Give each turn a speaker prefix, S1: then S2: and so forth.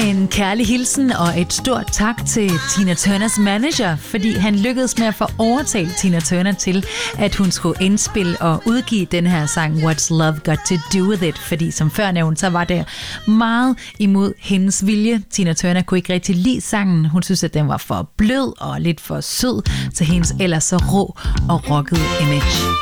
S1: En kærlig hilsen og et stort tak til Tina Turners manager, fordi han lykkedes med at få overtalt Tina Turner til, at hun skulle indspille og udgive den her sang What's Love Got to Do With It, fordi som før nævnt, så var det meget imod hendes vilje. Tina Turner kunne ikke rigtig lide sangen. Hun synes, at den var for blød og lidt for sød til hendes ellers så rå og rockede image.